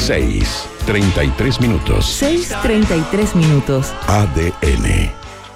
6:33 minutos. 6:33 minutos. ADN.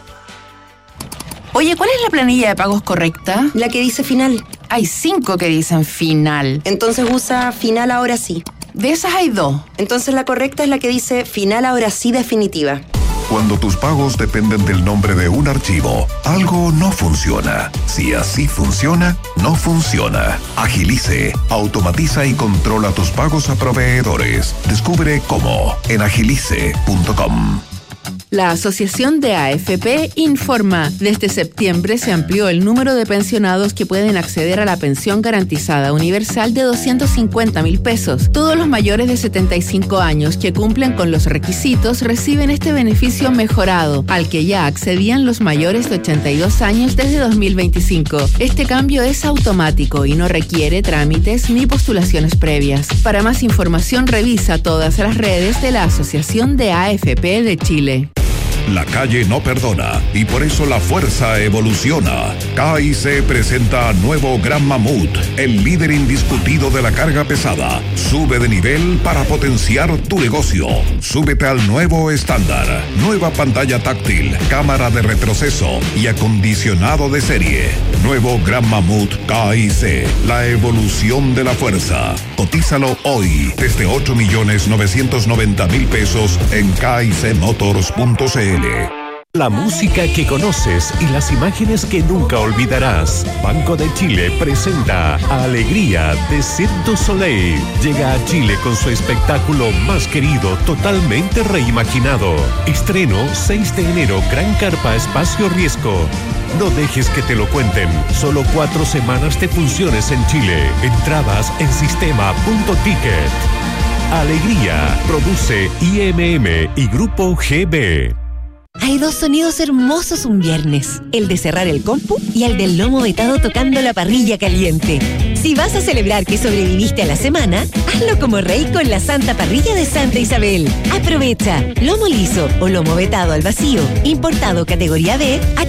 Oye, ¿cuál es la planilla de pagos correcta? La que dice final. Hay 5 que dicen final. Entonces usa final ahora sí. De esas hay 2. Entonces la correcta es la que dice final ahora sí definitiva. Cuando tus pagos dependen del nombre de un archivo, algo no funciona. Si así funciona, no funciona. Agilice, automatiza y controla tus pagos a proveedores. Descubre cómo en agilice.com. La Asociación de AFP informa, desde septiembre se amplió el número de pensionados que pueden acceder a la pensión garantizada universal de 250.000 pesos. Todos los mayores de 75 años que cumplen con los requisitos reciben este beneficio mejorado, al que ya accedían los mayores de 82 años desde 2025. Este cambio es automático y no requiere trámites ni postulaciones previas. Para más información revisa todas las redes de la Asociación de AFP de Chile. La calle no perdona y por eso la fuerza evoluciona. KIC presenta nuevo Gran Mamut, el líder indiscutido de la carga pesada. Sube de nivel para potenciar tu negocio. Súbete al nuevo estándar. Nueva pantalla táctil, cámara de retroceso y acondicionado de serie. Nuevo Gran Mamut KIC, la evolución de la fuerza. Cotízalo hoy desde 8.990.000 pesos en KICmotors.cl. La música que conoces y las imágenes que nunca olvidarás. Banco de Chile presenta Alegría de Cirque du Soleil. Llega a Chile con su espectáculo más querido, totalmente reimaginado. Estreno 6 de enero, Gran Carpa Espacio Riesgo. No dejes que te lo cuenten. Solo 4 semanas de funciones en Chile. Entradas en sistema.ticket. Alegría. Produce IMM y Grupo GB. Hay 2 sonidos hermosos un viernes, el de cerrar el compu y el del lomo vetado tocando la parrilla caliente. Si vas a celebrar que sobreviviste a la semana, hazlo como rey con la Santa Parrilla de Santa Isabel. Aprovecha lomo liso o lomo vetado al vacío, importado categoría B, a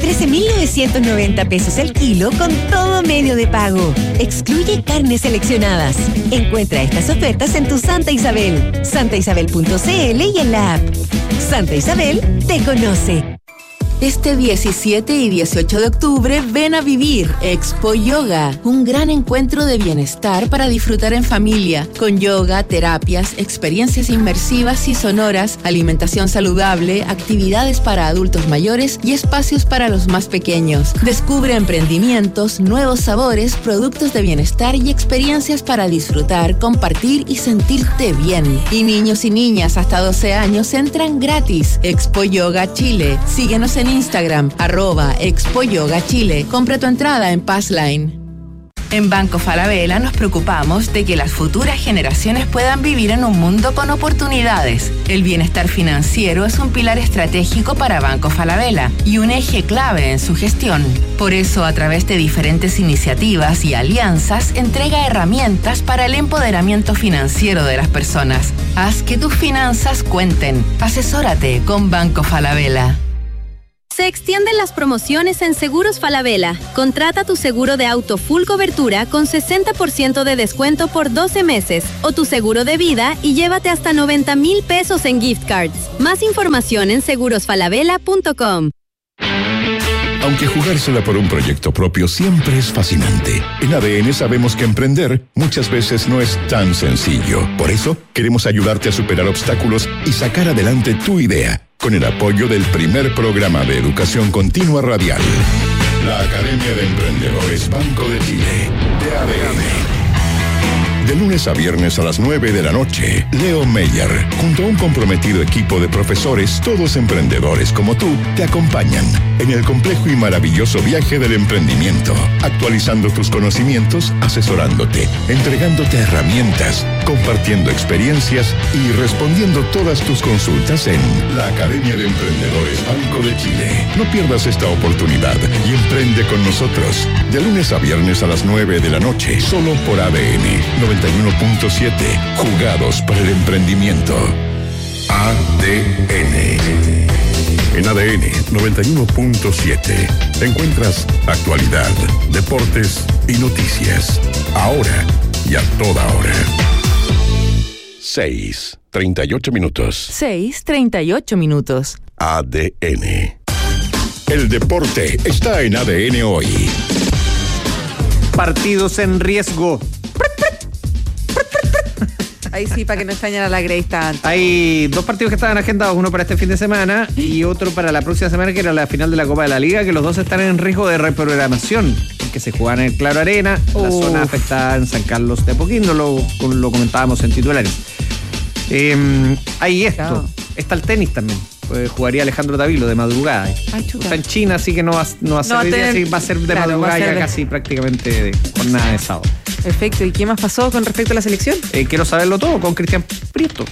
13.990 pesos el kilo con todo medio de pago. Excluye carnes seleccionadas. Encuentra estas ofertas en tu Santa Isabel, santaisabel.cl y en la app. Santa Isabel te conoce. Este 17 y 18 de octubre ven a vivir Expo Yoga, un gran encuentro de bienestar para disfrutar en familia, con yoga, terapias, experiencias inmersivas y sonoras, alimentación saludable, actividades para adultos mayores y espacios para los más pequeños. Descubre emprendimientos, nuevos sabores, productos de bienestar y experiencias para disfrutar, compartir y sentirte bien. Y niños y niñas hasta 12 años entran gratis. Expo Yoga Chile. Síguenos en Instagram, @Expo Yoga Chile. Compra tu entrada en Passline. En Banco Falabella nos preocupamos de que las futuras generaciones puedan vivir en un mundo con oportunidades. El bienestar financiero es un pilar estratégico para Banco Falabella y un eje clave en su gestión. Por eso, a través de diferentes iniciativas y alianzas, entrega herramientas para el empoderamiento financiero de las personas. Haz que tus finanzas cuenten. Asesórate con Banco Falabella. Se extienden las promociones en Seguros Falabella. Contrata tu seguro de auto full cobertura con 60% de descuento por 12 meses o tu seguro de vida y llévate hasta 90.000 pesos en gift cards. Más información en segurosfalabella.com. Aunque jugársela por un proyecto propio siempre es fascinante, en ADN sabemos que emprender muchas veces no es tan sencillo. Por eso, queremos ayudarte a superar obstáculos y sacar adelante tu idea, con el apoyo del primer programa de educación continua radial, la Academia de Emprendedores Banco de Chile, de ADN. De lunes a viernes a las 9 de la noche, Leo Meyer, junto a un comprometido equipo de profesores, todos emprendedores como tú, te acompañan en el complejo y maravilloso viaje del emprendimiento, actualizando tus conocimientos, asesorándote, entregándote herramientas, compartiendo experiencias y respondiendo todas tus consultas en la Academia de Emprendedores Banco de Chile. No pierdas esta oportunidad y emprende con nosotros. De lunes a viernes a las 9 de la noche, solo por ADN 91.7, jugados para el emprendimiento. ADN. En ADN 91.7 encuentras actualidad, deportes y noticias. Ahora y a toda hora. 6:38 minutos. 6:38 minutos. ADN. El deporte está en ADN hoy. Partidos en riesgo. Ahí sí, para que no extrañen a la Grace tanto. Hay 2 partidos que estaban agendados, uno para este fin de semana y otro para la próxima semana, que era la final de la Copa de la Liga, que los dos están en riesgo de reprogramación, que se juegan en el Claro Arena, la zona afectada en San Carlos de Apoquindo, lo comentábamos en titulares. Hay esto, claro. Está el tenis también. Jugaría Alejandro Davilo de madrugada. Está en China, así que no va a ser hoy día, así va a ser de madrugada ya casi prácticamente de jornada de sábado. Perfecto. ¿Y qué más pasó con respecto a la selección? Quiero saberlo todo con Cristian Prieto.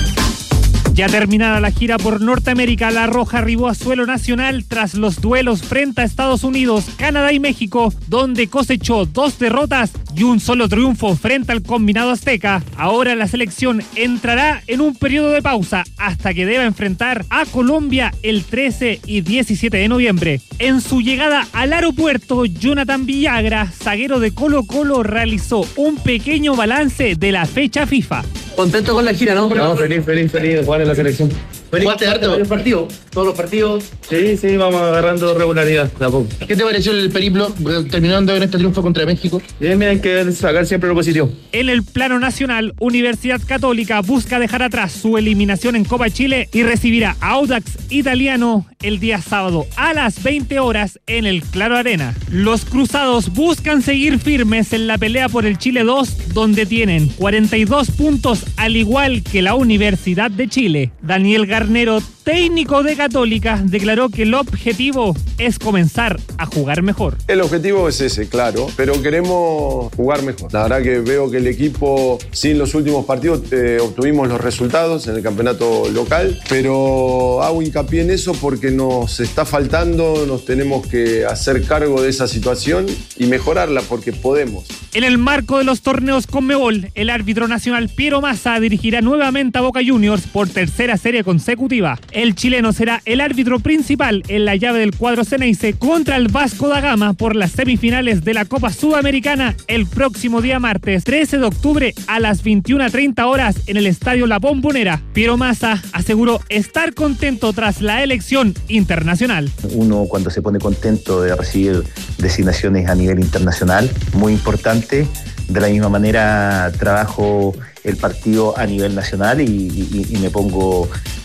Ya terminada la gira por Norteamérica, La Roja arribó a suelo nacional tras los duelos frente a Estados Unidos, Canadá y México, donde cosechó 2 derrotas y un solo triunfo frente al combinado azteca. Ahora la selección entrará en un periodo de pausa hasta que deba enfrentar a Colombia el 13 y 17 de noviembre. En su llegada al aeropuerto, Jonathan Villagra, zaguero de Colo-Colo, realizó un pequeño balance de la fecha FIFA. Contento con la gira, ¿no? No, feliz de jugar en la selección. ¿Jugaste harto? ¿Varios partidos? ¿Todos los partidos? Sí, vamos agarrando regularidad de a poco. ¿Qué te pareció el periplo terminando en este triunfo contra México? Bien, hay que sacar siempre lo positivo. En el plano nacional, Universidad Católica busca dejar atrás su eliminación en Copa Chile y recibirá a Audax Italiano el día sábado a las 20 horas en el Claro Arena. Los cruzados buscan seguir firmes en la pelea por el Chile 2, donde tienen 42 puntos al igual que la Universidad de Chile. Daniel Garnero, técnico de Católica, declaró que el objetivo es comenzar a jugar mejor. El objetivo es ese, claro, pero queremos jugar mejor. La verdad que veo que el equipo, sí, en los últimos partidos obtuvimos los resultados en el campeonato local, pero hago hincapié en eso porque nos está faltando, nos tenemos que hacer cargo de esa situación y mejorarla porque podemos. En el marco de los torneos Conmebol, el árbitro nacional Piero Massa dirigirá nuevamente a Boca Juniors por tercera serie consecutiva. El chileno será el árbitro principal en la llave del cuadro Ceneice contra el Vasco da Gama por las semifinales de la Copa Sudamericana el próximo día martes 13 de octubre a las 21:30 horas en el Estadio La Bombonera. Piero Massa aseguró estar contento tras la elección internacional. Uno cuando se pone contento de recibir designaciones a nivel internacional, muy importante. De la misma manera trabajo el partido a nivel nacional y me pongo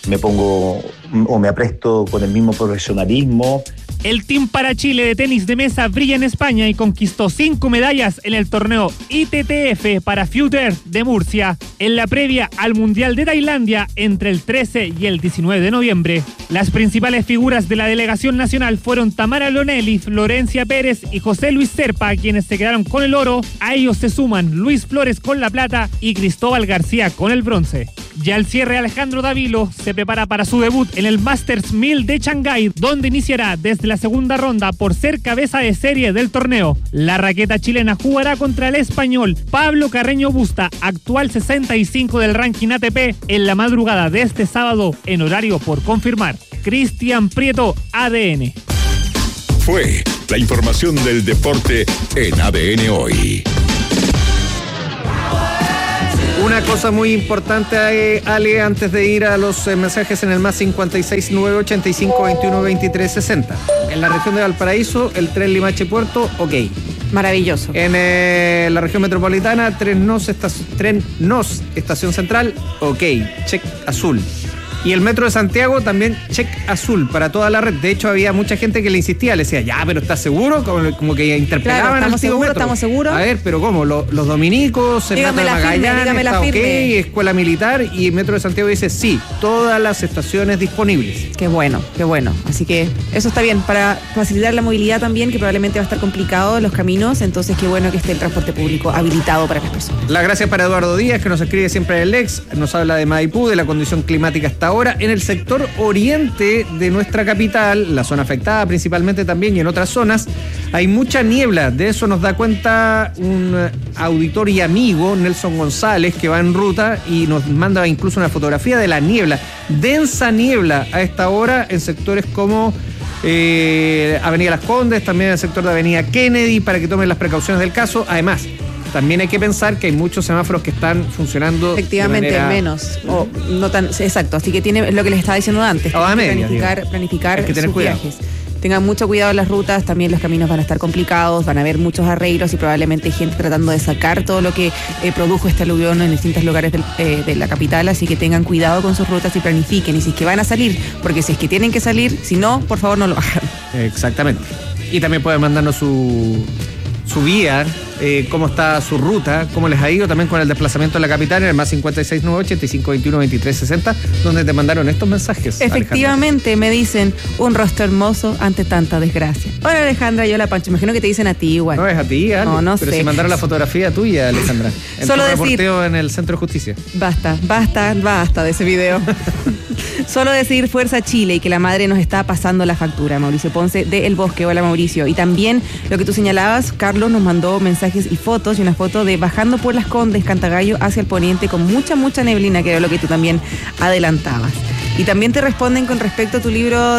o me apresto con el mismo profesionalismo. El Team para Chile de tenis de mesa brilla en España y conquistó 5 medallas en el torneo ITTF para Future de Murcia, en la previa al Mundial de Tailandia entre el 13 y el 19 de noviembre. Las principales figuras de la delegación nacional fueron Tamara Lonelli, Florencia Pérez y José Luis Serpa, quienes se quedaron con el oro. A ellos se suman Luis Flores con la plata y Cristóbal García con el bronce. Ya al cierre, Alejandro Davilo se prepara para su debut en el Masters 1000 de Shanghái, donde iniciará desde la segunda ronda por ser cabeza de serie del torneo. La raqueta chilena jugará contra el español Pablo Carreño Busta, actual 65 del ranking ATP, en la madrugada de este sábado en horario por confirmar. Cristian Prieto, ADN. Fue la información del deporte en ADN Hoy. Una cosa muy importante, Ale, antes de ir a los mensajes en el más 56 985 21 23 60. En la región de Valparaíso, el tren Limache-Puerto, ok. Maravilloso. En la región metropolitana, Tren Nos, Estación Central, ok. Check azul. Y el metro de Santiago también check azul para toda la red. De hecho, había mucha gente que le insistía, le decía, ya, pero ¿estás seguro? Como que interpelaban al tío metro. Estamos seguros. A ver, pero ¿cómo? Los dominicos, el metro de Magallanes, está ok, Escuela Militar, y el metro de Santiago dice, sí, todas las estaciones disponibles. Qué bueno, qué bueno. Así que eso está bien, para facilitar la movilidad también, que probablemente va a estar complicado los caminos, entonces qué bueno que esté el transporte público habilitado para las personas. Las gracias para Eduardo Díaz, que nos escribe siempre el ex, nos habla de Maipú, de la condición climática hasta ahora. En el sector oriente de nuestra capital, la zona afectada principalmente también y en otras zonas, hay mucha niebla. De eso nos da cuenta un auditor y amigo, Nelson González, que va en ruta y nos manda incluso una fotografía de la niebla. Densa niebla a esta hora en sectores como Avenida Las Condes, también en el sector de Avenida Kennedy, para que tomen las precauciones del caso. Además, también hay que pensar que hay muchos semáforos que están funcionando efectivamente de manera... menos o no tan exacto, así que tiene lo que les estaba diciendo antes, planificar hay que tener sus cuidado. viajes. Tengan mucho cuidado en las rutas, también los caminos van a estar complicados, van a haber muchos arreglos y probablemente gente tratando de sacar todo lo que produjo este aluvión en distintos lugares de la capital, así que tengan cuidado con sus rutas y planifiquen, y si es que van a salir, porque si es que tienen que salir, si no, por favor no lo hagan. Exactamente. Y también pueden mandarnos su vía, cómo está su ruta, cómo les ha ido también con el desplazamiento en la capital en el más 569-8521-2360, donde te mandaron estos mensajes. Efectivamente, Alejandra. Me dicen, un rostro hermoso ante tanta desgracia. Hola Alejandra, yo la Pancho, imagino que te dicen a ti igual. No es a ti, Ale. No pero sé. si mandaron la fotografía tuya, Alejandra. En Solo tu decir, reporteo en el Centro de Justicia. Basta de ese video. Solo decir fuerza Chile y que la madre nos está pasando la factura. Mauricio Ponce de El Bosque. Hola Mauricio. Y también lo que tú señalabas, Carlos nos mandó mensajes y fotos, y una foto de bajando por Las Condes, Cantagallo, hacia el poniente con mucha neblina, que era lo que tú también adelantabas. Y también te responden con respecto a tu libro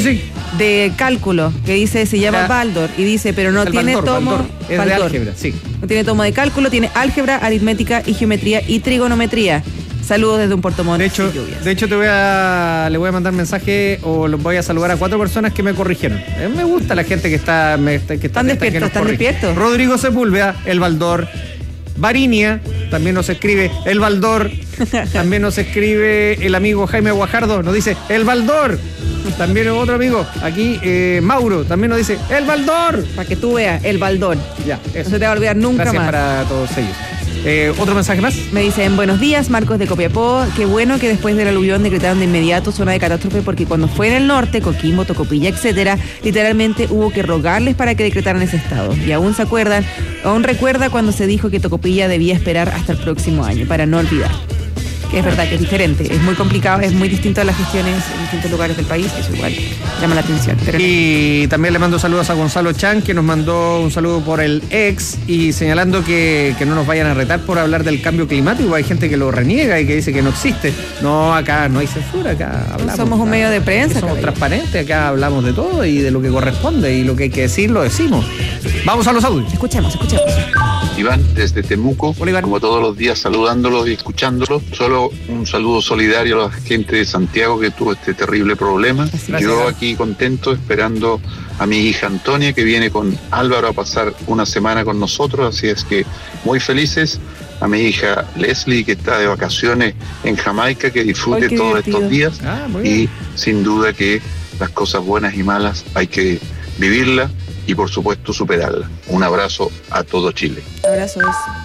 de cálculo, que dice, se llama Baldor, y dice, pero no tiene tomo... Es de álgebra, sí. No tiene tomo de cálculo, tiene álgebra, aritmética y geometría y trigonometría. Saludos desde un Puerto Montt. De hecho, le voy a mandar mensaje o los voy a saludar a 4 personas que me corrigieron. Me gusta la gente que está están despiertos. Rodrigo Sepúlveda, El Baldor. Varinia, también nos escribe El Baldor. También nos escribe el amigo Jaime Guajardo, nos dice El Baldor. También otro amigo, aquí Mauro, también nos dice El Baldor. Para que tú veas, El Baldor. Ya, eso. No se te va a olvidar nunca. Gracias más. Para todos ellos. ¿Otro mensaje más? Me dicen, buenos días, Marcos de Copiapó. Qué bueno que después del aluvión decretaron de inmediato zona de catástrofe, porque cuando fue en el norte, Coquimbo, Tocopilla, etcétera, literalmente hubo que rogarles para que decretaran ese estado. Y aún recuerda cuando se dijo que Tocopilla debía esperar hasta el próximo año, para no olvidar. Que es verdad que es diferente, es muy complicado, es muy distinto a las gestiones en distintos lugares del país, eso igual llama la atención. Y también le mando saludos a Gonzalo Chan, que nos mandó un saludo por el ex, y señalando que no nos vayan a retar por hablar del cambio climático. Hay gente que lo reniega y que dice que no existe. No, acá no hay censura, acá hablamos. Somos un medio de prensa. Somos transparentes, acá hablamos de todo y de lo que corresponde, y lo que hay que decir lo decimos. Vamos a los audios. Escuchemos. Iván, desde Temuco, como todos los días saludándolos y escuchándolos. Solo un saludo solidario a la gente de Santiago que tuvo este terrible problema. Yo aquí contento esperando a mi hija Antonia, que viene con Álvaro a pasar una semana con nosotros, así es que muy felices. A mi hija Leslie, que está de vacaciones en Jamaica, que disfrute todos estos días. Y sin duda que las cosas buenas y malas hay que vivirlas y por supuesto superarla. Un abrazo a todo Chile. Abrazos.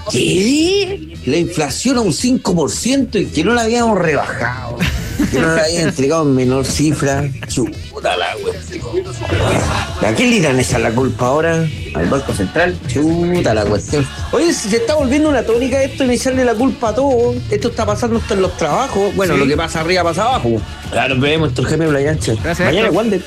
¿Qué? La inflación a un 5% y que no la habíamos rebajado. Que no la habían entregado en menor cifra. Chuta la cuestión. ¿A quién le dan esa la culpa ahora? ¿Al Banco Central? Chuta la cuestión. Oye, se está volviendo una tónica esto y echarle la culpa a todo. Esto está pasando hasta en los trabajos. Bueno, lo que pasa arriba pasa abajo. Claro, vemos nuestro jefe de Playa Ancha. Mañana Wander.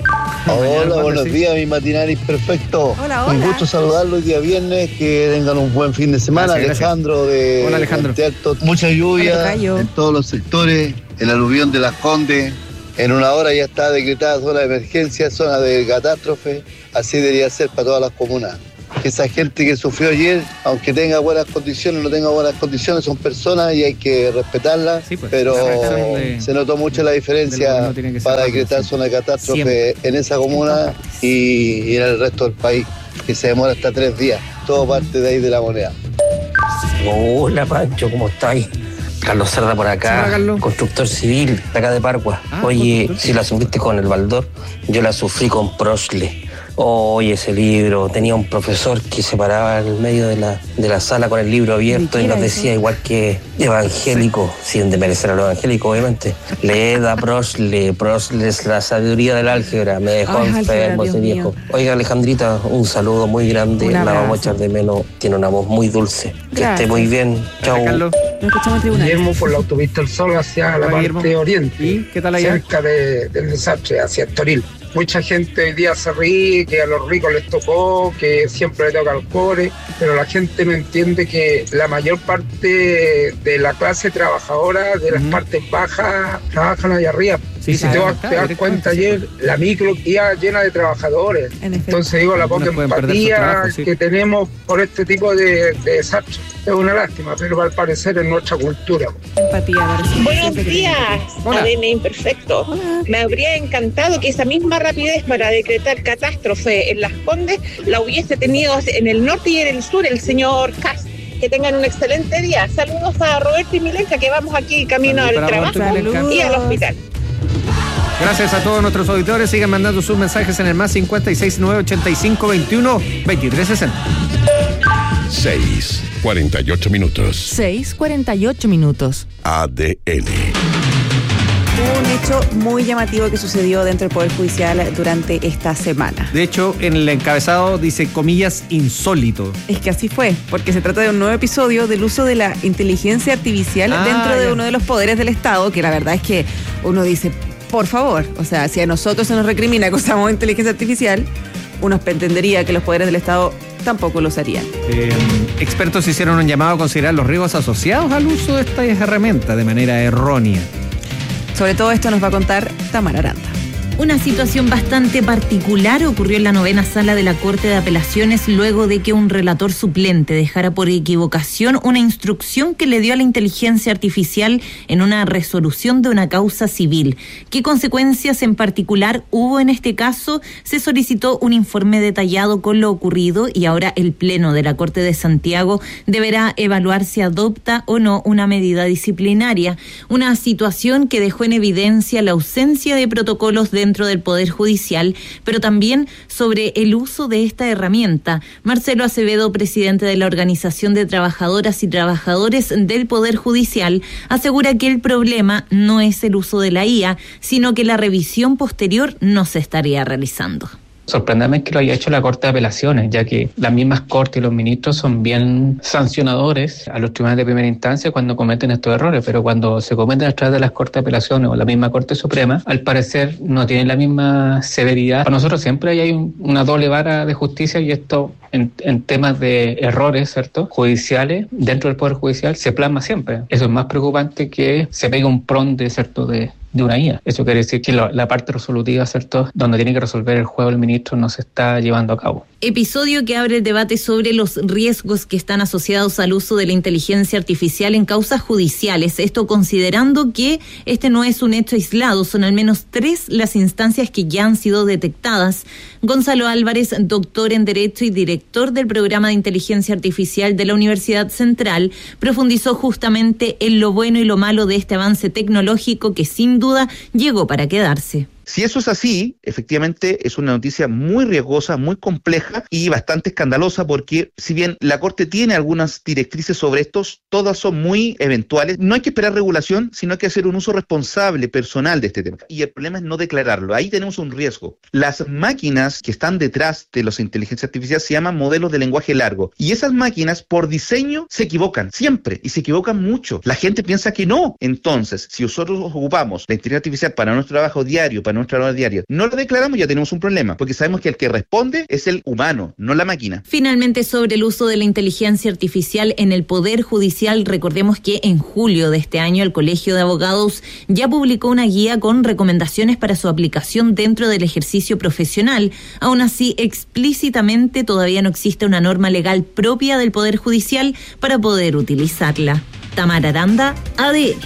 Hola, buenos días, mi matinaris perfecto. Hola. Un gusto saludarlos el día viernes, que tengan un buen fin de semana. Gracias. Alejandro de Hola, Alejandro. Mucha lluvia en todos los sectores, el aluvión de Las Condes. En una hora ya está decretada zona de emergencia, zona de catástrofe. Así debería ser para todas las comunas. Que esa gente que sufrió ayer, aunque tenga buenas condiciones o no tenga buenas condiciones, son personas y hay que respetarlas, pero se notó mucho la diferencia para decretar zona de catástrofe en esa comuna y en el resto del país, que se demora hasta 3 días, todo parte de ahí de La Moneda. Hola Pancho, ¿cómo estáis? Carlos Cerda por acá, constructor civil de acá de Parcua. Oye, si la sufriste con el Baldor, yo la sufrí con Prosle. Oye, ese libro, tenía un profesor que se paraba en el medio de la sala con el libro abierto y nos decía, igual que evangélico, sin desmerecer a los evangélicos, obviamente, leed a Prosle es la sabiduría del álgebra. Me dejó enfermo ese viejo. Oiga, Alejandrita, un saludo muy grande, la vamos a echar de menos, tiene una voz muy dulce. Que esté muy bien, chao. Guillermo, por la autopista El Sol hacia la parte oriente. ¿Y qué tal allá? Cerca del desastre, hacia Estoril. Mucha gente hoy día se ríe, que a los ricos les tocó, que siempre le toca al pobre, pero la gente no entiende que la mayor parte de la clase trabajadora, de las partes bajas, trabajan allá arriba. Y si te vas a dar cuenta, ayer la micro iba llena de trabajadores. Entonces digo, la poca empatía que tenemos por este tipo de desastres es una lástima, pero al parecer es nuestra cultura. Empatía. Buenos días, ADN Imperfecto. Hola. Me habría encantado que esa misma rapidez para decretar catástrofe en Las Condes la hubiese tenido en el norte y en el sur el señor Kast. Que tengan un excelente día. Saludos a Roberto y Milenka, que vamos aquí camino al trabajo y al hospital. Gracias a todos nuestros auditores. Sigan mandando sus mensajes en el más 56 985 21 23 60. 6:48 minutos. 6:48 minutos. ADN. Un hecho muy llamativo que sucedió dentro del Poder Judicial durante esta semana. De hecho, en el encabezado dice, comillas, insólito. Es que así fue, porque se trata de un nuevo episodio del uso de la inteligencia artificial dentro de uno de los poderes del Estado, que la verdad es que uno dice, por favor, o sea, si a nosotros se nos recrimina que usamos inteligencia artificial, uno entendería que los poderes del Estado tampoco lo usarían. Expertos hicieron un llamado a considerar los riesgos asociados al uso de esta herramienta de manera errónea. Sobre todo esto nos va a contar Tamara Aranda. Una situación bastante particular ocurrió en la 9ª Sala de la Corte de Apelaciones luego de que un relator suplente dejara por equivocación una instrucción que le dio a la inteligencia artificial en una resolución de una causa civil. ¿Qué consecuencias en particular hubo en este caso? Se solicitó un informe detallado con lo ocurrido y ahora el Pleno de la Corte de Santiago deberá evaluar si adopta o no una medida disciplinaria. Una situación que dejó en evidencia la ausencia de protocolos dentro del Poder Judicial, pero también sobre el uso de esta herramienta. Marcelo Acevedo, presidente de la Organización de Trabajadoras y Trabajadores del Poder Judicial, asegura que el problema no es el uso de la IA, sino que la revisión posterior no se estaría realizando. Sorprendente que lo haya hecho la Corte de Apelaciones, ya que las mismas Cortes y los ministros son bien sancionadores a los tribunales de primera instancia cuando cometen estos errores, pero cuando se cometen a través de las Cortes de Apelaciones o la misma Corte Suprema, al parecer no tienen la misma severidad. Para nosotros siempre hay una doble vara de justicia y esto en temas de errores, ¿cierto?, judiciales, dentro del Poder Judicial se plasma siempre. Eso es más preocupante que se pegue un pronde, ¿cierto?, de una IA. Eso quiere decir que la parte resolutiva, ¿cierto?, donde tiene que resolver el juego el ministro, no se está llevando a cabo. Episodio que abre el debate sobre los riesgos que están asociados al uso de la inteligencia artificial en causas judiciales. Esto considerando que este no es un hecho aislado, son al menos 3 las instancias que ya han sido detectadas. Gonzalo Álvarez, doctor en Derecho y director del programa de inteligencia artificial de la Universidad Central, profundizó justamente en lo bueno y lo malo de este avance tecnológico que sin duda llegó para quedarse. Si eso es así, efectivamente es una noticia muy riesgosa, muy compleja y bastante escandalosa porque si bien la Corte tiene algunas directrices sobre estos, todas son muy eventuales. No hay que esperar regulación, sino hay que hacer un uso responsable, personal de este tema. Y el problema es no declararlo. Ahí tenemos un riesgo. Las máquinas que están detrás de las inteligencias artificiales se llaman modelos de lenguaje largo. Y esas máquinas, por diseño, se equivocan siempre y se equivocan mucho. La gente piensa que no. Entonces, si nosotros ocupamos la inteligencia artificial para nuestro trabajo diario, para nuestra hora diaria, no lo declaramos, ya tenemos un problema, porque sabemos que el que responde es el humano, no la máquina. Finalmente, sobre el uso de la inteligencia artificial en el Poder Judicial, recordemos que en julio de este año el Colegio de Abogados ya publicó una guía con recomendaciones para su aplicación dentro del ejercicio profesional. Aún así, explícitamente todavía no existe una norma legal propia del Poder Judicial para poder utilizarla. Tamara Aranda, ADN.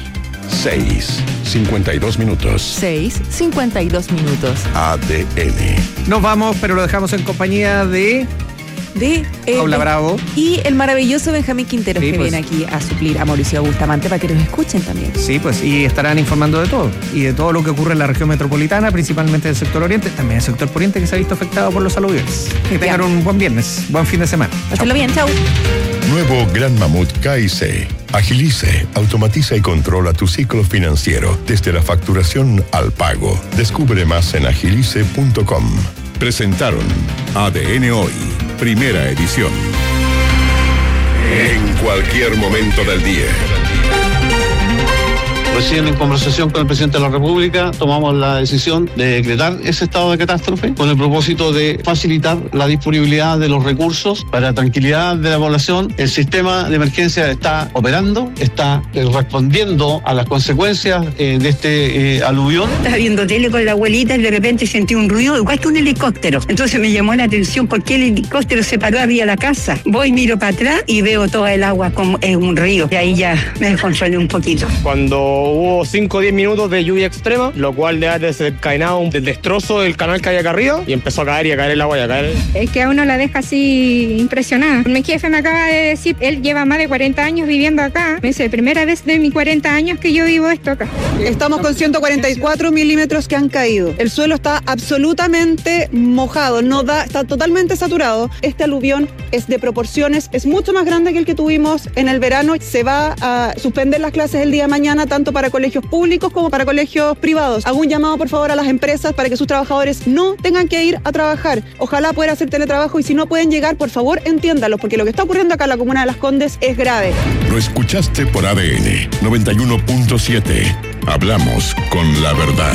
6:52 minutos. 6:52 minutos. ADN. Nos vamos, pero lo dejamos en compañía de Paula Bravo y el maravilloso Benjamín Quinteros, que viene aquí a suplir a Mauricio Bustamante para que nos escuchen también. Sí, pues, y estarán informando de todo, y de todo lo que ocurre en la región metropolitana, principalmente del sector oriente, también el sector poniente que se ha visto afectado por los aluviones. Que tengan un buen viernes, buen fin de semana. Pásenlo bien, chau. Nuevo Gran Mamut KIC. Agilice, automatiza y controla tu ciclo financiero desde la facturación al pago. Descubre más en agilice.com. Presentaron ADN Hoy, primera edición. En cualquier momento del día. Recién en conversación con el presidente de la República tomamos la decisión de decretar ese estado de catástrofe con el propósito de facilitar la disponibilidad de los recursos para tranquilidad de la población. El sistema de emergencia está operando, está respondiendo a las consecuencias de este aluvión. Estaba viendo tele con la abuelita y de repente sentí un ruido igual que un helicóptero. Entonces me llamó la atención por qué el helicóptero se paró arriba de la casa. Voy, miro para atrás y veo toda el agua como en un río. Y ahí ya me descontrolé un poquito. Cuando hubo 5 o 10 minutos de lluvia extrema, lo cual le ha desencadenado un destrozo del canal que hay acá arriba y empezó a caer y a caer el agua y a caer. Es que a uno la deja así impresionada. Mi jefe me acaba de decir, él lleva más de 40 años viviendo acá. Me dice, primera vez de mis 40 años que yo vivo esto acá. Estamos con 144 milímetros que han caído. El suelo está absolutamente mojado, está totalmente saturado. Este aluvión es de proporciones, es mucho más grande que el que tuvimos en el verano. Se va a suspender las clases el día de mañana, tanto para colegios públicos como para colegios privados. Hago un llamado, por favor, a las empresas para que sus trabajadores no tengan que ir a trabajar. Ojalá puedan hacer teletrabajo y si no pueden llegar, por favor, entiéndanlo, porque lo que está ocurriendo acá en la comuna de Las Condes es grave. Lo escuchaste por ADN 91.7. Hablamos con la verdad.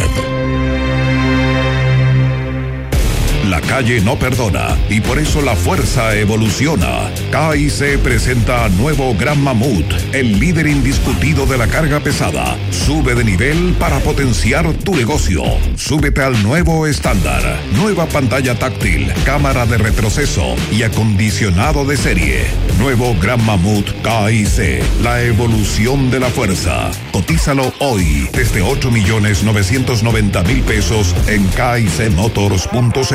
La calle no perdona y por eso la fuerza evoluciona. KIC presenta nuevo Gran Mamut, el líder indiscutido de la carga pesada. Sube de nivel para potenciar tu negocio. Súbete al nuevo estándar. Nueva pantalla táctil, cámara de retroceso y acondicionado de serie. Nuevo Gran Mamut KIC, la evolución de la fuerza. Cotízalo hoy desde 8.990.000 pesos en kicmotors.cl.